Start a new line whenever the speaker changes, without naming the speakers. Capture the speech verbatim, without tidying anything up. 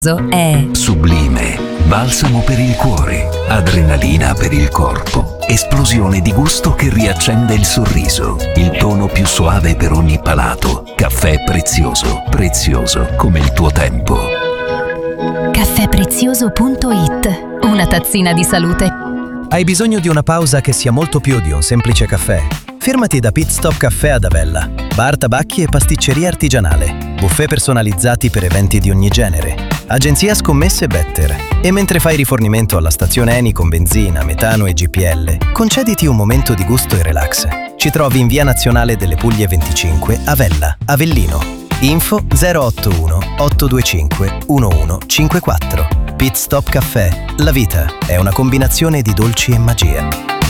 È
sublime, balsamo per il cuore, adrenalina per il corpo, esplosione di gusto che riaccende il sorriso, il tono più suave per ogni palato. Caffè Prezioso, prezioso come il tuo tempo.
caffè prezioso punto it. Una tazzina di salute.
Hai bisogno di una pausa che sia molto più di un semplice caffè? Fermati da Pit Stop Caffè ad Avella. Bar, tabacchi e pasticceria artigianale. Buffet personalizzati per eventi di ogni genere. Agenzia Scommesse Better. E mentre fai rifornimento alla stazione Eni con benzina, metano e G P L, concediti un momento di gusto e relax. Ci trovi in via Nazionale delle Puglie venticinque, Avella, Avellino. Info zero otto uno otto due cinque uno uno cinque quattro. Pit Stop Caffè. La vita è una combinazione di dolci e magia.